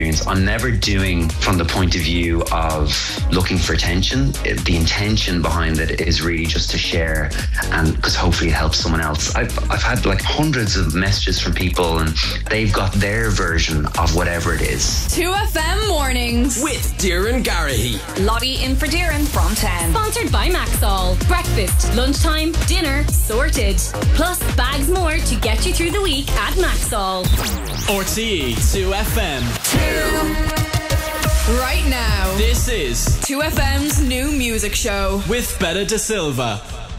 I'm never doing from the point of view of looking for attention. The intention behind it is really just to share, and because hopefully it helps someone else. I've had like hundreds of messages from people, and they've got their version of whatever it is. 2FM Mornings with Doireann Garrahy. Lottie in for Doireann from 10. Sponsored by Maxol. Breakfast, lunchtime, dinner, sorted. Plus bags more to get you through the week at Maxol. RTE 2FM. Right now, this is 2FM's new music show with Betta Da Silva.